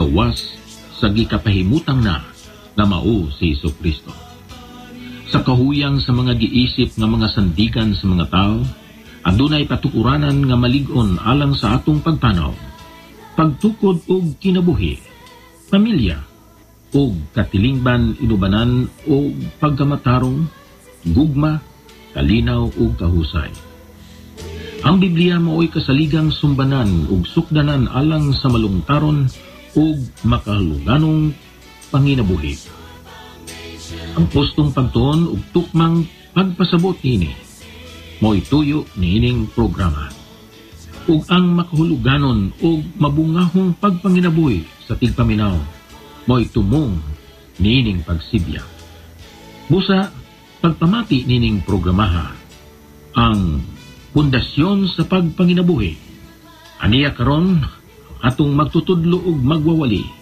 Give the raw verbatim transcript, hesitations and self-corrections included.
gawas sa gikapahimutang na na mao si Jesucristo. Sa kahuyang sa mga giisip nga mga sandigan sa mga tao, adunay patukuranan nga malig-on alang sa atong pagtanaw, pagtukod og kinabuhi, pamilya, og katilingban inubanan og pagkamatarong, gugma, kalinaw ug kahusay. Ang Biblia mao'y kasaligang sumbanan ug sukdanan alang sa malungtaron ug makaluganong panginabuhi. Ang postong pagtuon ug tukmang pagpasabot nini mo'y tuyo niining programa. Ug ang makahuluganon ug mabungahong pagpanginabuhi sa tigpaminaw mo'y tumong niining pagsibya. Busa, pagpamati nining programaha ang pundasyon sa pagpanginabuhi. Aniya karon atong magtutudlo ug magwawali